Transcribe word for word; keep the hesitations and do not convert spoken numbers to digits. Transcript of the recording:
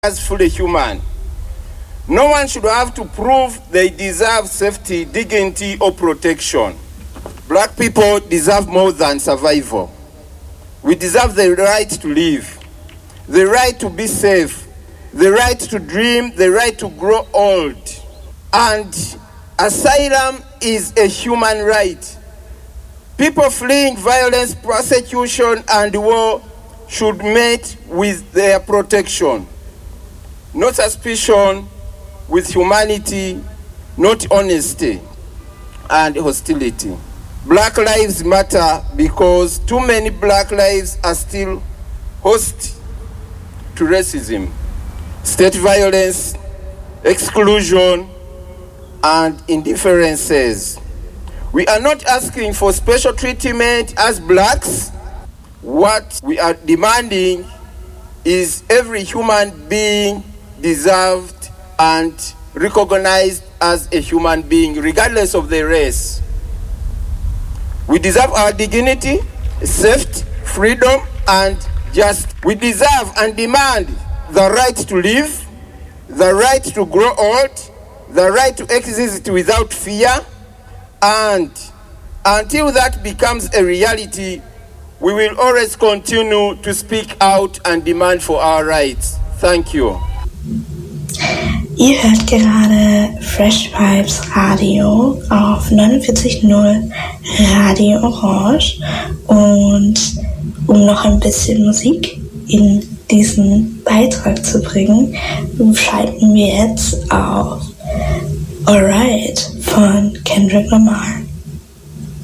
as fully human. No one should have to prove they deserve safety, dignity, or protection. Black people deserve more than survival. We deserve the right to live, the right to be safe, the right to dream, the right to grow old. And asylum is a human right. People fleeing violence, persecution, and war should meet with their protection. Not suspicion, with humanity, not honesty and hostility. Black lives matter because too many black lives are still host to racism, state violence, exclusion, and indifferences. We are not asking for special treatment as blacks. What we are demanding is every human being deserved and recognized as a human being, regardless of their race. We deserve our dignity, safety, freedom, and justice. We deserve and demand the right to live, the right to grow old, the right to exist without fear, and until that becomes a reality, we will always continue to speak out and demand for our rights. Thank you. Ihr hört gerade Fresh Vibes Radio auf neunundvierzig Komma null Radio Orange, und um noch ein bisschen Musik in diesen Beitrag zu bringen, schalten wir jetzt auf Alright von Kendrick Lamar.